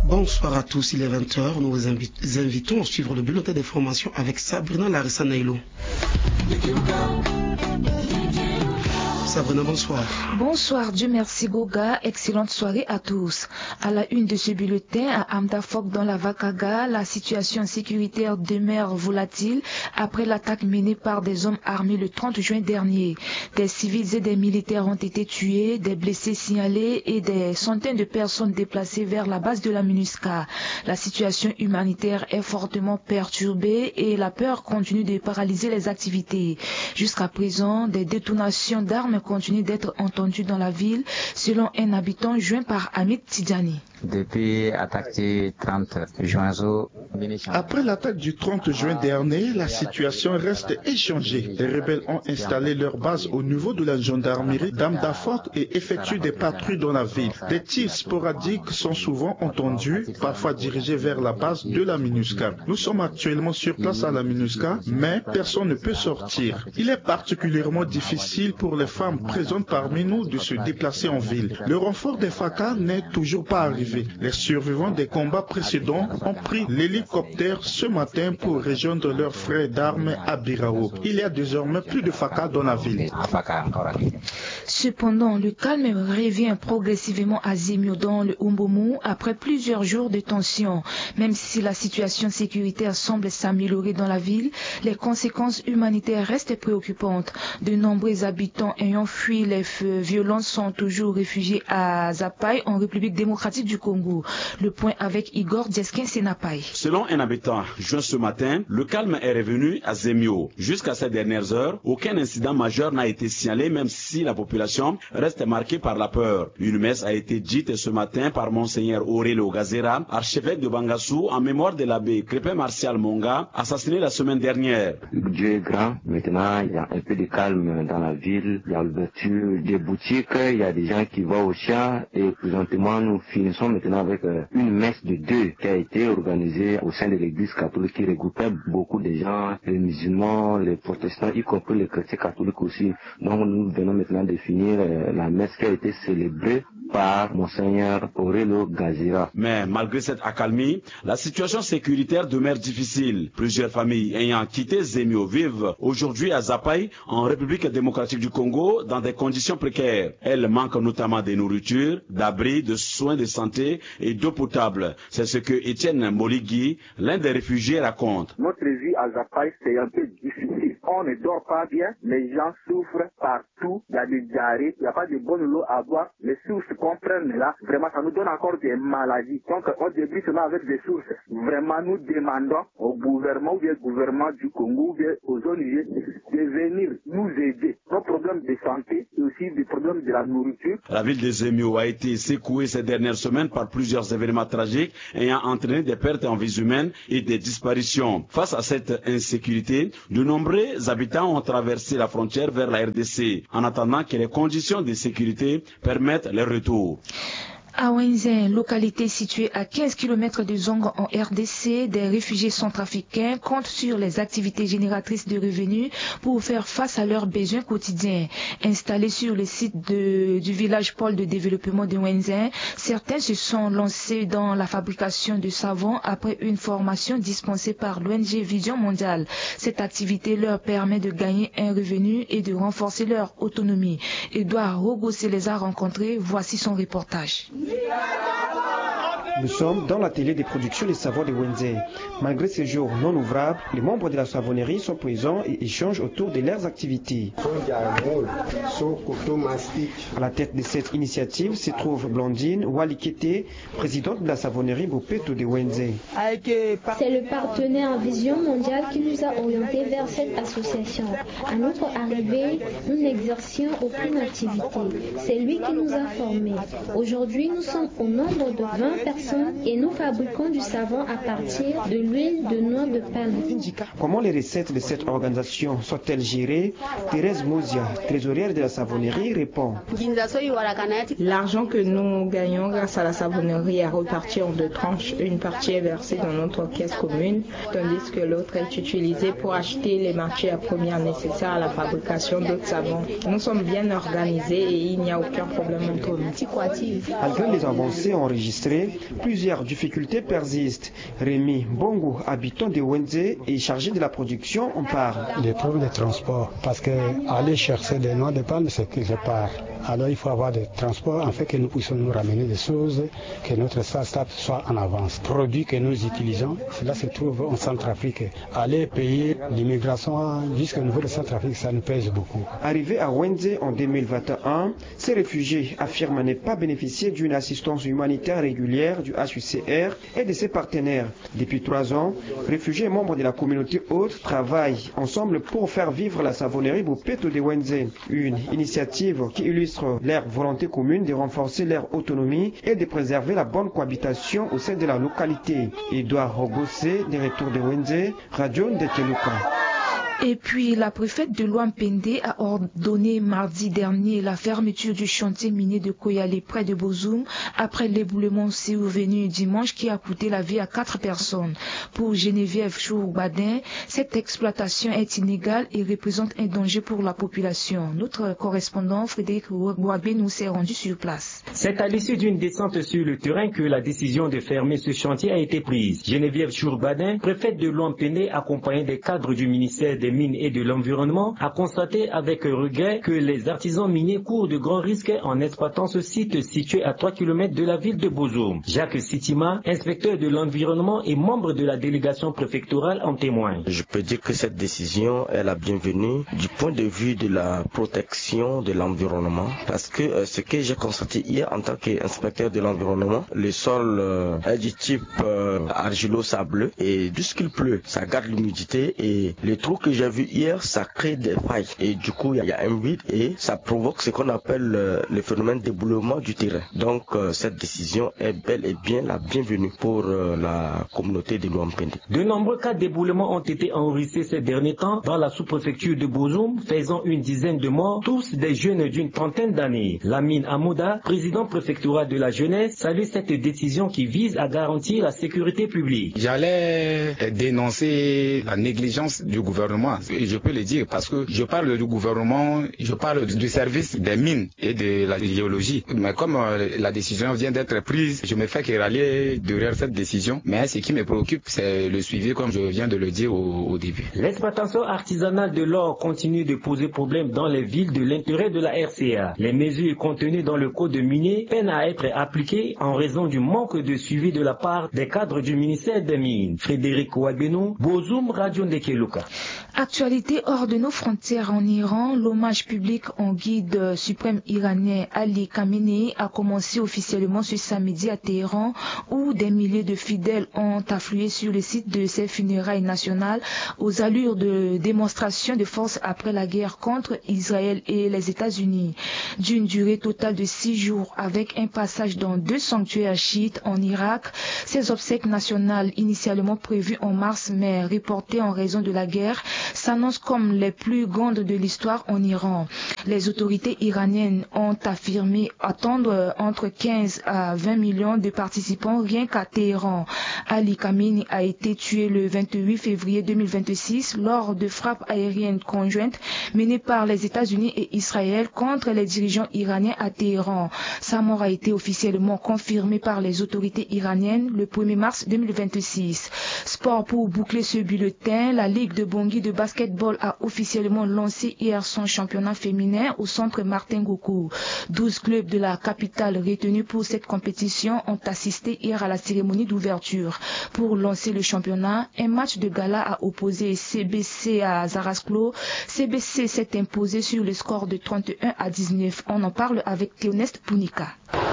Bonsoir à tous, il est 20h. Nous vous invitons à suivre le bulletin d'information avec Sabrina Larissa Nailo. Sabrina, bonsoir. Bonsoir, Dieu merci Goga, excellente soirée à tous. À la une de ce bulletin, à Amdafok dans la Vakaga, la situation sécuritaire demeure volatile après l'attaque menée par des hommes armés le 30 juin dernier. Des civils et des militaires ont été tués, des blessés signalés et des centaines de personnes déplacées vers la base de la MINUSCA. La situation humanitaire est fortement perturbée et la peur continue de paralyser les activités. Jusqu'à présent, des détonations d'armes continuent d'être entendues dans la ville, selon un habitant joint par Hamid Tidjani. Depuis l'attaque du 30 juin, après l'attaque du 30 juin dernier, la situation reste inchangée. Les rebelles ont installé leur base au niveau de la gendarmerie d'Amdafok et effectuent des patrouilles dans la ville. Des tirs sporadiques sont souvent entendus, parfois dirigés vers la base de la MINUSCA. Nous sommes actuellement sur place à la MINUSCA, mais personne ne peut sortir. Il est particulièrement difficile pour les femmes présentes parmi nous de se déplacer en ville. Le renfort des FACA n'est toujours pas arrivé. Les survivants des combats précédents ont pris l'hélicoptère ce matin pour rejoindre leurs frères d'armes à Birao. Il y a désormais plus de FACA dans la ville. Cependant, le calme revient progressivement à Zemio dans le Umbomu après plusieurs jours de tension. Même si la situation sécuritaire semble s'améliorer dans la ville, les conséquences humanitaires restent préoccupantes. De nombreux habitants ayant fui les violences sont toujours réfugiés à Zapai en République démocratique du Congo. Le point avec Igor Djeskin-Senapai. Selon un habitant joint ce matin, le calme est revenu à Zemio. Jusqu'à ces dernières heures, aucun incident majeur n'a été signalé, même si la population reste marquée par la peur. Une messe a été dite ce matin par Monseigneur Aurélio Gazera, archevêque de Bangassou, en mémoire de l'abbé Crépin Martial Monga, assassiné la semaine dernière. Dieu est grand. Maintenant, il y a un peu de calme dans la ville. Il y a l'ouverture des boutiques, il y a des gens qui vont au champ et présentement, nous finissons maintenant avec une messe de deux qui a été organisée au sein de l'église catholique qui regroupait beaucoup de gens, les musulmans, les protestants, y compris les chrétiens catholiques aussi. Donc nous venons maintenant de finir la messe qui a été célébrée par Monseigneur Aurélio Gazira. Mais malgré cette accalmie, la situation sécuritaire demeure difficile. Plusieurs familles ayant quitté Zemio vivent aujourd'hui à Zapai, en République démocratique du Congo, dans des conditions précaires. Elles manquent notamment de nourriture, d'abri, de soins de santé et d'eau potable. C'est ce que Étienne Moligui, l'un des réfugiés, raconte. Notre vie à Zapai, c'est un peu difficile. On ne dort pas bien, les gens souffrent partout, il y a des diarrhées, il n'y a pas de bonne eau à boire, les sources qu'on prenne là, vraiment ça nous donne encore des maladies. Donc on débute cela avec des sources. Vraiment nous demandons au gouvernement ou bien au gouvernement du Congo ou bien aux ONG de venir nous aider. Nos problèmes de santé et aussi des problèmes de la nourriture. La ville de Zemio a été secouée ces dernières semaines par plusieurs événements tragiques ayant entraîné des pertes en vies humaines et des disparitions. Face à cette insécurité, de nombreux habitants ont traversé la frontière vers la RDC en attendant que les conditions de sécurité permettent leur retour. À Wenzin, localité située à 15 km de Zong en RDC, des réfugiés centrafricains comptent sur les activités génératrices de revenus pour faire face à leurs besoins quotidiens. Installés sur le site du village pôle de développement de Wenzin, certains se sont lancés dans la fabrication de savon après une formation dispensée par l'ONG Vision Mondiale. Cette activité leur permet de gagner un revenu et de renforcer leur autonomie. Edouard Rogossé les a rencontrés, voici son reportage. Nous sommes dans l'atelier de production des savons de Wenzin. Malgré ces jours non ouvrables, les membres de la savonnerie sont présents et échangent autour de leurs activités. À la tête de cette initiative se trouve Blandine Walikete, présidente de la savonnerie Bopeto de Wenzin. C'est le partenaire Vision Mondiale qui nous a orientés vers cette association. À notre arrivée, nous n'exercions aucune activité. C'est lui qui nous a formés. Aujourd'hui, nous sommes au nombre de 20 personnes et nous fabriquons du savon à partir de l'huile de noix de palme. Comment les recettes de cette organisation sont-elles gérées? Thérèse Mozia, trésorière de la savonnerie, répond. L'argent que nous gagnons grâce à la savonnerie est reparti en deux tranches. Une partie est versée dans notre caisse commune, tandis que l'autre est utilisée pour acheter les matières premières nécessaires à la fabrication d'autres savons. Nous sommes bien organisés et il n'y a aucun problème entre nous. Malgré les avancées enregistrées, plusieurs difficultés persistent. Rémi Bongo, habitant de Wenze et chargé de la production, en parle. Les problèmes de transport, parce que aller chercher des noix de palme, c'est quelque part. Alors il faut avoir des transports afin que nous puissions nous ramener des choses, que notre start-up soit en avance. Produits que nous utilisons, cela se trouve en Centrafrique. Aller payer l'immigration jusqu'au niveau de Centrafrique, ça nous pèse beaucoup. Arrivés à Wenze en 2021, ces réfugiés affirment ne pas bénéficier d'une assistance humanitaire régulière du HCR et de ses partenaires. Depuis 3 ans, réfugiés et membres de la communauté haute travaillent ensemble pour faire vivre la savonnerie Bopeto de Wenze. Une initiative qui illustre leur volonté commune de renforcer leur autonomie et de préserver la bonne cohabitation au sein de la localité. Edouard Rogossé, de retour de Wenze, Radio Ndekeluka. Et puis, la préfète de Loampende a ordonné mardi dernier la fermeture du chantier minier de Koyale près de Bozoum après l'éboulement survenu dimanche qui a coûté la vie à 4 personnes. Pour Geneviève Chour-Badin, cette exploitation est inégale et représente un danger pour la population. Notre correspondant Frédéric Ouabé nous s'est rendu sur place. C'est à l'issue d'une descente sur le terrain que la décision de fermer ce chantier a été prise. Geneviève Chour-Badin, préfète de Loampende, accompagnée des cadres du ministère des Mines et de l'Environnement, a constaté avec regret que les artisans miniers courent de grands risques en exploitant ce site situé à 3 km de la ville de Bozoum. Jacques Sitima, inspecteur de l'environnement et membre de la délégation préfectorale, en témoigne. Je peux dire que cette décision est la bienvenue du point de vue de la protection de l'environnement, parce que ce que j'ai constaté hier en tant qu'inspecteur de l'environnement, le sol est du type argilo-sableux et puisqu'il pleut, ça garde l'humidité et les trous que j'ai vus hier, ça crée des failles et du coup il y a un vide et ça provoque ce qu'on appelle le phénomène d'éboulement du terrain. Donc cette décision est bel et bien la bienvenue pour la communauté de Loampende. De nombreux cas d'éboulement ont été enregistrés ces derniers temps dans la sous-préfecture de Bozoum, faisant une dizaine de morts, tous des jeunes d'une trentaine d'années. Lamine Amouda, président préfectoral de la jeunesse, salue cette décision qui vise à garantir la sécurité publique. J'allais dénoncer la négligence du gouvernement. Et je peux le dire parce que je parle du gouvernement, je parle du service des mines et de la géologie. Mais comme la décision vient d'être prise, je me fais que rallier derrière cette décision. Mais ce qui me préoccupe, c'est le suivi, comme je viens de le dire au début. L'exploitation artisanale de l'or continue de poser problème dans les villes de l'intérêt de la RCA. Les mesures contenues dans le code minier peinent à être appliquées en raison du manque de suivi de la part des cadres du ministère des Mines. Frédéric Ouabenou, Bozoum, Radio Ndekeluka. Actualité hors de nos frontières en Iran, l'hommage public en guide suprême iranien Ali Khamenei a commencé officiellement ce samedi à Téhéran où des milliers de fidèles ont afflué sur le site de ses funérailles nationales aux allures de démonstration de force après la guerre contre Israël et les États-Unis. D'une durée totale de 6 jours avec un passage dans 2 sanctuaires chiites en Irak, ces obsèques nationales initialement prévues en mars mais reportées en raison de la guerre s'annoncent comme les plus grandes de l'histoire en Iran. Les autorités iraniennes ont affirmé attendre entre 15 à 20 millions de participants rien qu'à Téhéran. Ali Khamenei a été tué le 28 février 2026 lors de frappes aériennes conjointes menées par les États-Unis et Israël contre les dirigeants iraniens à Téhéran. Sa mort a été officiellement confirmée par les autorités iraniennes le 1er mars 2026. Sport pour boucler ce bulletin, la Ligue de Bangui de basketball a officiellement lancé hier son championnat féminin au centre Martin Goku. 12 clubs de la capitale retenus pour cette compétition ont assisté hier à la cérémonie d'ouverture. Pour lancer le championnat, un match de gala a opposé CBC à Zarasklo. CBC s'est imposé sur le score de 31 à 19. On en parle avec Théoneste Pounika.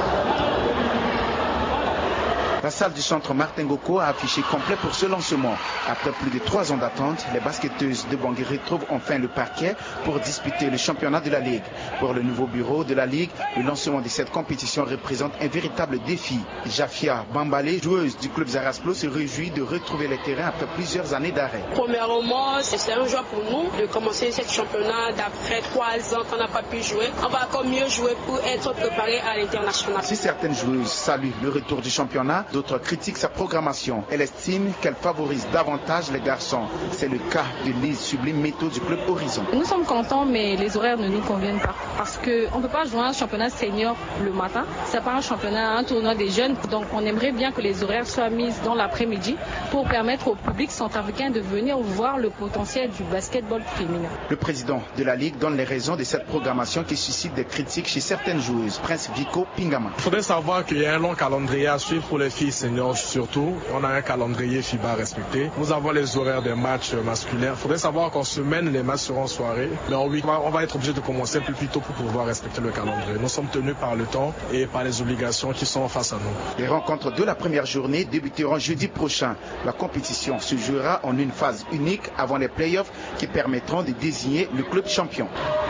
La salle du centre Martin Goko a affiché complet pour ce lancement. Après plus de 3 ans d'attente, les basketteuses de Bangui retrouvent enfin le parquet pour disputer le championnat de la Ligue. Pour le nouveau bureau de la Ligue, le lancement de cette compétition représente un véritable défi. Jafia Bambalé, joueuse du club Zarasklo, se réjouit de retrouver les terrains après plusieurs années d'arrêt. Premièrement, c'est un joie pour nous de commencer ce championnat d'après 3 ans qu'on n'a pas pu jouer. On va encore mieux jouer pour être préparé à l'international. Si certaines joueuses saluent le retour du championnat, d'autres D'autres critiquent sa programmation. Elle estime qu'elle favorise davantage les garçons. C'est le cas de Lise Sublime Métaux du club Horizon. Nous sommes contents, mais les horaires ne nous conviennent pas. Parce qu'on ne peut pas jouer un championnat senior le matin. C'est pas un championnat, un tournoi des jeunes. Donc on aimerait bien que les horaires soient mis dans l'après-midi pour permettre au public centrafricain de venir voir le potentiel du basketball féminin. Le président de la Ligue donne les raisons de cette programmation qui suscite des critiques chez certaines joueuses. Prince Vico Pingama. Il faudrait savoir qu'il y a un long calendrier à suivre pour les filles seniors surtout. On a un calendrier FIBA respecté. Nous avons les horaires des matchs masculins. Il faudrait savoir qu'en semaine, les matchs seront en soirée. Mais en week-end, on va être obligé de commencer un peu plus tôt pour pouvoir respecter le calendrier. Nous sommes tenus par le temps et par les obligations qui sont face à nous. Les rencontres de la première journée débuteront jeudi prochain. La compétition se jouera en une phase unique avant les playoffs qui permettront de désigner le club champion.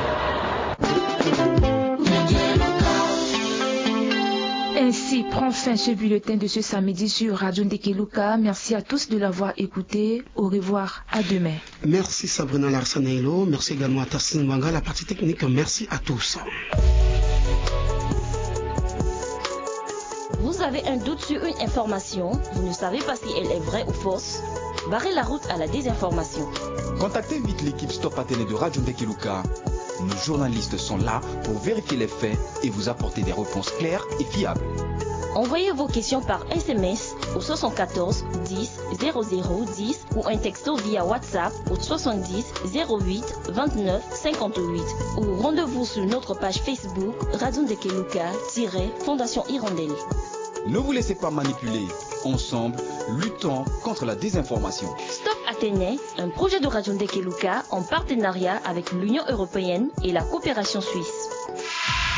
Ainsi prend fin ce bulletin de ce samedi sur Radio Ndekeluka. Merci à tous de l'avoir écouté. Au revoir, à demain. Merci Sabrina Larsaneilo. Merci également à Tassine Mwanga, la partie technique. Merci à tous. Vous avez un doute sur une information, vous ne savez pas si elle est vraie ou fausse? Barrez la route à la désinformation. Contactez vite l'équipe Stop Athénée de Radio Ndekeluka. Nos journalistes sont là pour vérifier les faits et vous apporter des réponses claires et fiables. Envoyez vos questions par SMS au 74 10 00 10 ou un texto via WhatsApp au 70 08 29 58 ou rendez-vous sur notre page Facebook Radio Ndekeluka-Fondation Hirondelle. Ne vous laissez pas manipuler. Ensemble, luttons contre la désinformation. Stop Athénée, un projet de Radio Ndekeluka en partenariat avec l'Union européenne et la coopération suisse.